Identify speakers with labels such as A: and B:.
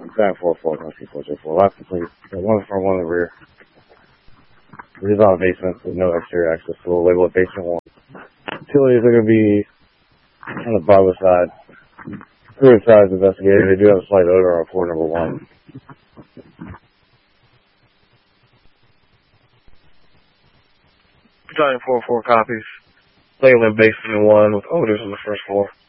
A: Back 4-4, country 4-4. Last complete. Got one in the front, one in the rear. He's on a basement with no exterior access, so we'll label it basement 1. Utilities are going to be on the Bravo side. Crew side is investigating. They do have a slight odor on floor number 1. Battalion 4-4 copies. Labeling basement 1 with odors on the first floor.